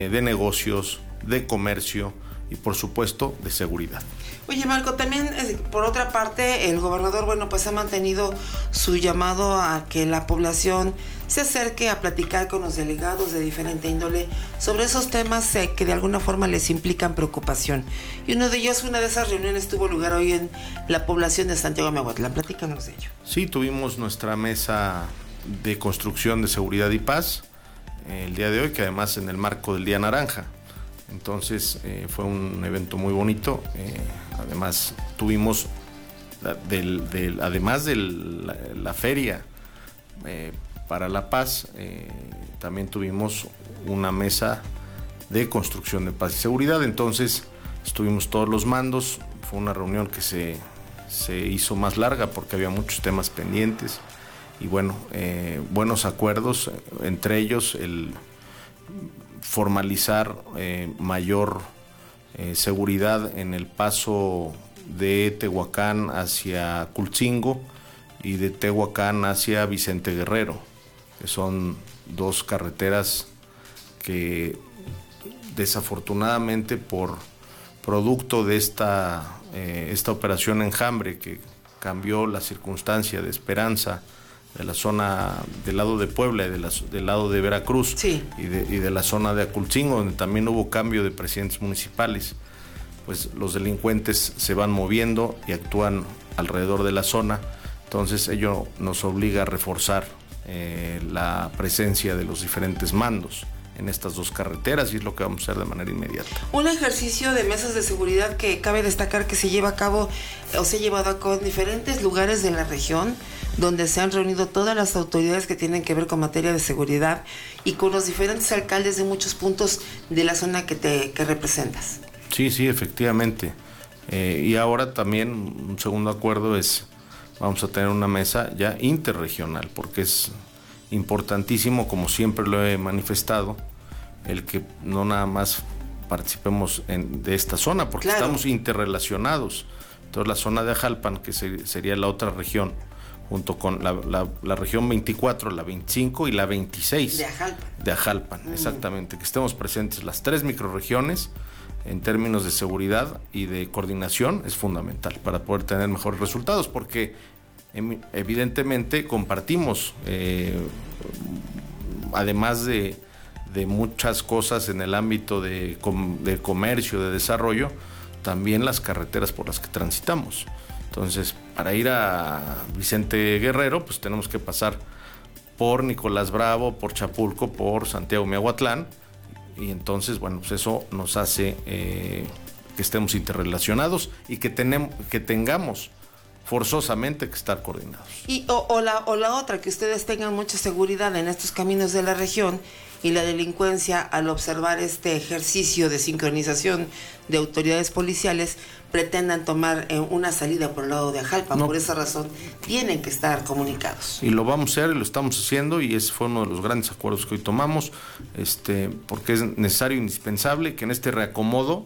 de negocios, de comercio y por supuesto de seguridad. Oye, Marco, también por otra parte el gobernador, pues ha mantenido su llamado a que la población se acerque a platicar con los delegados de diferente índole sobre esos temas que de alguna forma les implican preocupación. Y una de esas reuniones tuvo lugar hoy en la población de Santiago Miahuatlán. Platícanos de ello. Sí, tuvimos nuestra mesa de construcción de seguridad y paz el día de hoy, que además en el marco del Día Naranja. Entonces fue un evento muy bonito. Además tuvimos, además de la feria para la paz, también tuvimos una mesa de construcción de paz y seguridad. Entonces estuvimos todos los mandos. Fue una reunión que se hizo más larga porque había muchos temas pendientes y buenos acuerdos, entre ellos el formalizar mayor seguridad en el paso de Tehuacán hacia Culcingo y de Tehuacán hacia Vicente Guerrero, que son dos carreteras que desafortunadamente por producto de esta operación Enjambre, que cambió la circunstancia de Esperanza, de la zona del lado de Puebla y del lado de Veracruz, sí, y de la zona de Aculcingo, donde también hubo cambio de presidentes municipales, pues los delincuentes se van moviendo y actúan alrededor de la zona. Entonces ello nos obliga a reforzar la presencia de los diferentes mandos en estas dos carreteras, y es lo que vamos a hacer de manera inmediata. Un ejercicio de mesas de seguridad que cabe destacar que se lleva a cabo o se ha llevado a cabo en diferentes lugares de la región, donde se han reunido todas las autoridades que tienen que ver con materia de seguridad y con los diferentes alcaldes de muchos puntos de la zona que representas. Sí, efectivamente. Y ahora también un segundo acuerdo vamos a tener una mesa ya interregional, porque es importantísimo, como siempre lo he manifestado, el que no nada más participemos de esta zona, porque claro, estamos interrelacionados. Entonces la zona de Ajalpan, que sería la otra región, junto con la región 24, la 25 y la 26 de Ajalpan, exactamente, que estemos presentes las tres microrregiones en términos de seguridad y de coordinación es fundamental para poder tener mejores resultados, porque evidentemente compartimos, además de muchas cosas en el ámbito de comercio, de desarrollo, también las carreteras por las que transitamos. Entonces, para ir a Vicente Guerrero, pues tenemos que pasar por Nicolás Bravo, por Chapulco, por Santiago Miahuatlán, y entonces, pues eso nos hace que estemos interrelacionados y que tengamos forzosamente que estar coordinados. O la otra, que ustedes tengan mucha seguridad en estos caminos de la región, y la delincuencia, al observar este ejercicio de sincronización de autoridades policiales, pretendan tomar una salida por el lado de Ajalpan. No. Por esa razón tienen que estar comunicados. Y lo vamos a hacer y lo estamos haciendo, y ese fue uno de los grandes acuerdos que hoy tomamos, porque es necesario, indispensable que en este reacomodo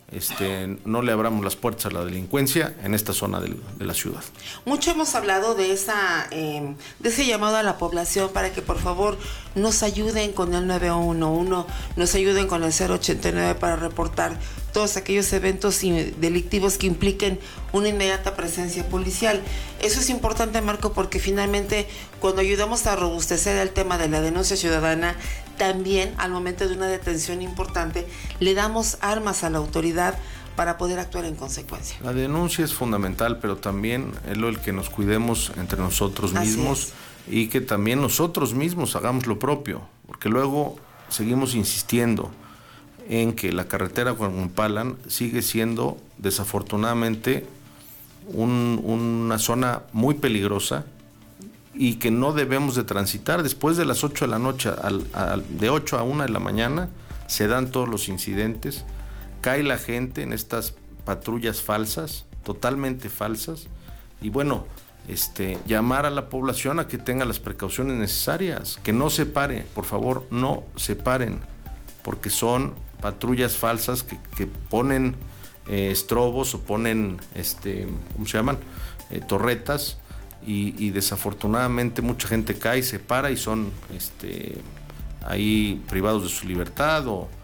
no le abramos las puertas a la delincuencia en esta zona de la ciudad. Mucho hemos hablado de ese llamado a la población para que por favor nos ayuden con el 911, nos ayuden con el 089 para reportar todos aquellos eventos delictivos que impliquen una inmediata presencia policial. Eso es importante, Marco, porque finalmente cuando ayudamos a robustecer el tema de la denuncia ciudadana, también al momento de una detención importante le damos armas a la autoridad para poder actuar en consecuencia. La denuncia es fundamental, pero también es el que nos cuidemos entre nosotros mismos y que también nosotros mismos hagamos lo propio, porque luego seguimos insistiendo en que la carretera Huamupalan sigue siendo desafortunadamente una zona muy peligrosa y que no debemos de transitar. Después de las 8 de la noche, de 8 a 1 de la mañana, se dan todos los incidentes, cae la gente en estas patrullas falsas, totalmente falsas, y llamar a la población a que tenga las precauciones necesarias, que no se pare, por favor, no se paren, porque son patrullas falsas que ponen estrobos o ponen, torretas, y desafortunadamente mucha gente cae, se para y son ahí privados de su libertad o